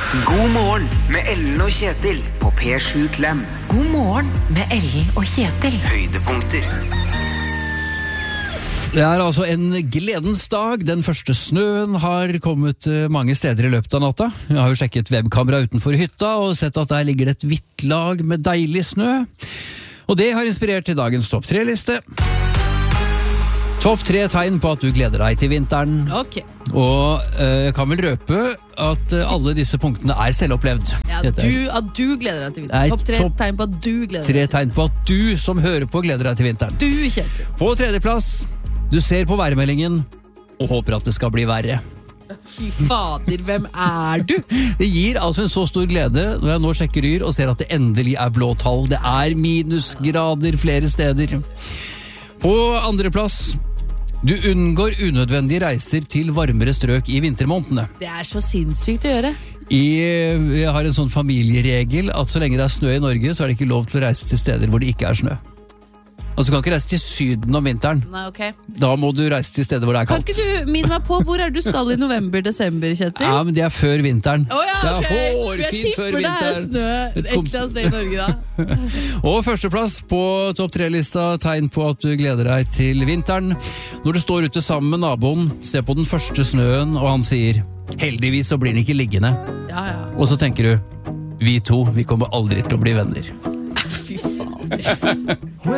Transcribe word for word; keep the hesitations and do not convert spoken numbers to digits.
God morgen med Ellen og Kjetil på P sju Klem. God morgen med Ellen og Kjetil. Høydepunkter. Det er altså en gledens dag. Den første snøen har kommet mange steder i løpet av natta. Jeg har jo sjekket webkamera utenfor hytta og sett at der ligger det et hvitt lag med deilig snø. Og det har inspirert til dagens topp tre-liste. Topp tre tegn på at du gleder deg til vinteren. Ok. Og eh, jeg kan vel røpe at eh, alle disse punktene er selvopplevd. Ja, Dette du, er at du gleder deg til Nei, vinteren. Topp tre topp- tegn på at du gleder tre deg. tegn på at du som hører på gleder deg til vinteren. Du, Kjetil. På tredjeplass, du ser på værmeldingen og håper at det skal bli verre. Fy fader, hvem er du? Det gir altså en så stor glede når jeg nå sjekker Yr og ser at det endelig er blå tall. Det er minusgrader flere steder. På andreplass, du unngår unødvendige reiser til varmere strøk i vintermånedene. Det er så sinnssykt å gjøre. I, jeg har en sånn familieregel at så lenge det er snø i Norge, så er det ikke lov til å reise til steder hvor det ikke er snø. Altså, du kan ikke reise til syden om vinteren. Nei, ok. Da må du reise til steder hvor det er Kan kaldt. ikke du minne meg på hvor er du skal i november-desember, Kjetil? Ja, men det er før vinteren. Åja, Det er ok. For jeg hårfint før tipper det er vinteren. snø et Det eller kom- annet sted i Norge da. Og førsteplass på topp tre-lista, tegn på at du gleder deg til vinteren. Når du står ute sammen med naboen, ser på den første snøen, og han sier, heldigvis så blir den ikke liggende. Ja, ja. Og så tenker du, vi to, vi kommer aldri til å bli venner. Fy fader.